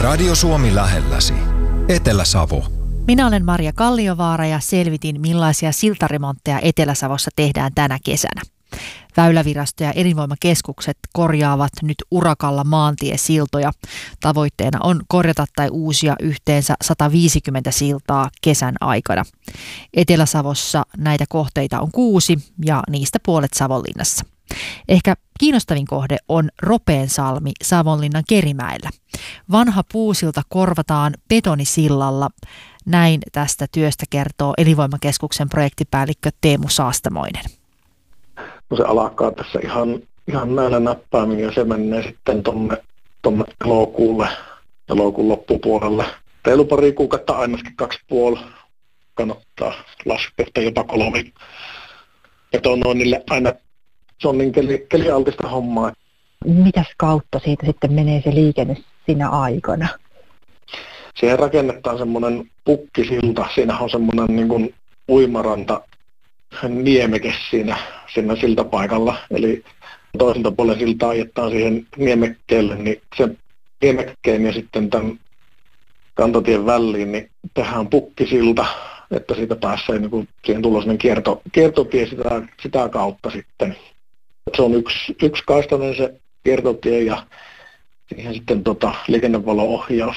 Radio Suomi lähelläsi. Etelä-Savo. Minä olen Maria Kalliovaara ja selvitin, millaisia siltaremontteja Etelä-Savossa tehdään tänä kesänä. Väylävirasto ja elinvoimakeskukset korjaavat nyt urakalla maantiesiltoja. Tavoitteena on korjata tai uusia yhteensä 150 siltaa kesän aikana. Etelä-Savossa näitä kohteita on 6 ja niistä puolet Savonlinnassa. Ehkä kiinnostavin kohde on Ropeensalmi Savonlinnan Kerimäellä. Vanha puusilta korvataan betonisillalla. Näin tästä työstä kertoo elinvoimakeskuksen projektipäällikkö Teemu Saastamoinen. No se alkaa tässä ihan näillä näppäimin ja se menee sitten tuonne elokuun loppupuolelle. Reilu pari kuukautta ainakin 2,5 kannattaa laskea jopa 3 betonoinnille aina. Se on niin kelialtista hommaa. Mitäs kautta siitä sitten menee se liikenne siinä aikana? Siihen rakennetaan semmoinen pukkisilta. Siinä on semmoinen niin kuin uimaranta niemeke siinä siltapaikalla. Eli toiselta puolen siltaa ajetaan siihen niemekkeelle, niin sen niemekkeen ja sitten tämän kantatien väliin niin tehdään pukkisilta, että siitä pääsee niin kuin siihen tulee sellainen kiertotie sitä kautta sitten. Se on yksi kaistainen se kiertotie ja siihen sitten liikennevalo-ohjaus.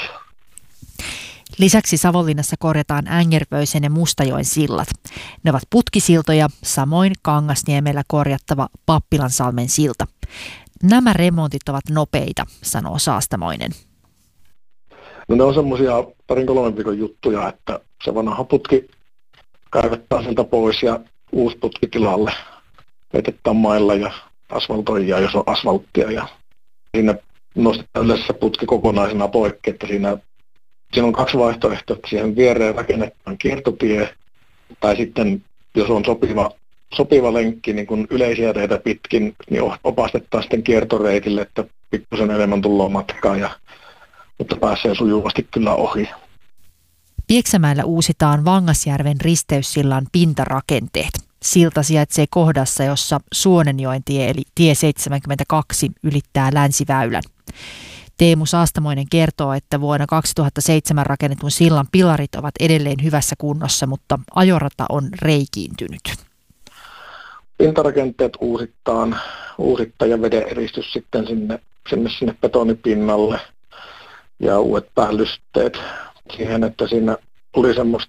Lisäksi Savonlinnassa korjataan Ängerpöysen ja Mustajoen sillat. Ne ovat putkisiltoja, samoin Kangasniemellä korjattava Pappilansalmen silta. Nämä remontit ovat nopeita, sanoo Saastamoinen. No ne on semmoisia 2-3 viikon juttuja, että se vanha putki kaivetaan sieltä pois ja uusi putki tilalle. Veitetään mailla ja asfaltoijaa, jos on asfalttia. Ja siinä nostetaan yleensä putki kokonaisena poikki, että siinä on 2 vaihtoehtoa, että siihen viereen rakennetaan kiertotie, tai sitten jos on sopiva lenkki niin kuin yleisiä teitä pitkin, niin opastetaan sitten kiertoreitille, että pikkusen enemmän tullaan matkaa, mutta pääsee sujuvasti kyllä ohi. Pieksämäellä uusitaan Vangasjärven risteyssillan pintarakenteet. Silta sijaitsee kohdassa, jossa Suonenjoen tie eli tie 72 ylittää Länsiväylän. Teemu Saastamoinen kertoo, että vuonna 2007 rakennetun sillan pilarit ovat edelleen hyvässä kunnossa, mutta ajorata on reikiintynyt. Pintarakenteet uusittaan ja veden eristys sitten sinne betonipinnalle ja uudet päällysteet siihen, että siinä oli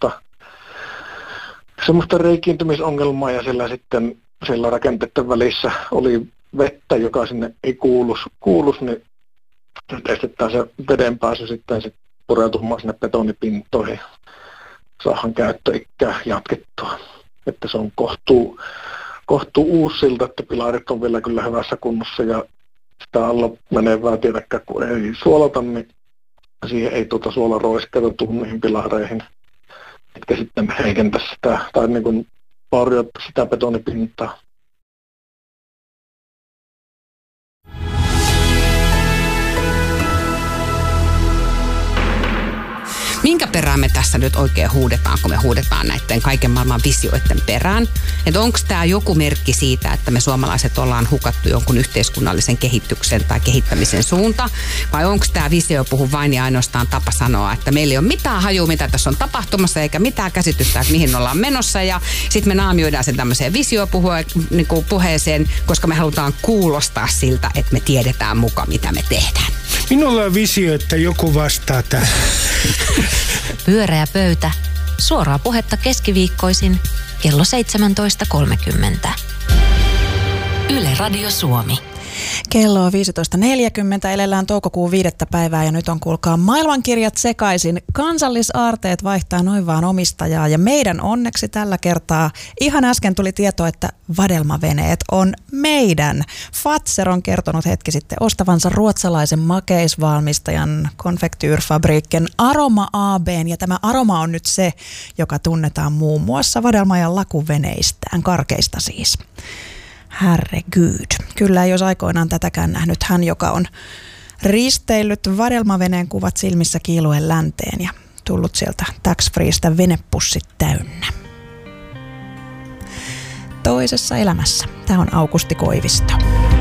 semmoista reikiintymisongelmaa ja siellä rakenteiden välissä oli vettä, joka sinne ei kuulus niin nyt estetään se veden pääsy sitten pureutumaan sinne betonipintoihin. Saadaan käyttöikää jatkettua. Että se on kohtuu uusi silta, että pilarit on vielä kyllä hyvässä kunnossa ja sitä alla menevää tietäkään, kun ei suolata, niin siihen ei suolaroiskeita tule niihin pilareihin, mitkä sitten heikentää sitä tai niin kuin vaurioittaa sitä betonipintaa. Minkä perään me tässä nyt oikein huudetaan, kun me huudetaan näiden kaiken maailman visioiden perään? Että onko tämä joku merkki siitä, että me suomalaiset ollaan hukattu jonkun yhteiskunnallisen kehityksen tai kehittämisen suunta? Vai onko tämä visio puhu vain ja ainoastaan tapa sanoa, että meillä ei ole mitään hajua, mitä tässä on tapahtumassa, eikä mitään käsitystä, että mihin ollaan menossa. Ja sitten me naamioidaan sen tämmöiseen visiopuheeseen, koska me halutaan kuulostaa siltä, että me tiedetään muka, mitä me tehdään. Minulla on visio, että joku vastaa tähän. Pyöreä pöytä. Suoraa puhetta keskiviikkoisin kello 17.30. Yle Radio Suomi. Kello on 15.40, elellään toukokuun 5. päivää ja nyt on kuulkaa maailmankirjat sekaisin. Kansallisaarteet vaihtaa noin vaan omistajaa ja meidän onneksi tällä kertaa ihan äsken tuli tieto, että vadelmaveneet on meidän. Fazer on kertonut hetki sitten ostavansa ruotsalaisen makeisvalmistajan Konfektyrfabriken Aroma AB:n ja tämä Aroma on nyt se, joka tunnetaan muun muassa vadelma- lakuveneistään, karkeista siis. Herregud. Kyllä ei olisi aikoinaan tätäkään nähnyt hän, joka on risteillyt vadelmaveneen kuvat silmissä kiiluen länteen ja tullut sieltä tax-freestä venepussit täynnä. Toisessa elämässä. Tämä on Aukusti Koivisto.